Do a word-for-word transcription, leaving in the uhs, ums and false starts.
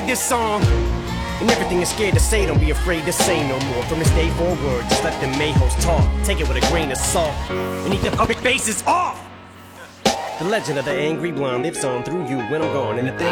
made this song. And everything is scared to say, don't be afraid to say no more. From this day forward, just let the mayhoes talk. Take it with a grain of salt. We need the public faces off. The legend of the angry blonde lives on through you when I'm gone. And the thing